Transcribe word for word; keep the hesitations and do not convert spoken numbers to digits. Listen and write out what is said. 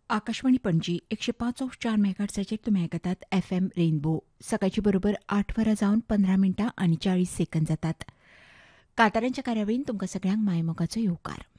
आकाशवाणी पणजी एकशे पाच ऑफ चार मेगाहर्ट्झाचेर तुमी आयकतात एफ एम रेनबो. सकाळची बरोबर आठ वरां जावन पंदरा मिनटां आनी चाळीस सेकंद जातात. कांतारांच्या कार्यावळीन तुमकां सगळ्यांक मायमोगाचो येवकार.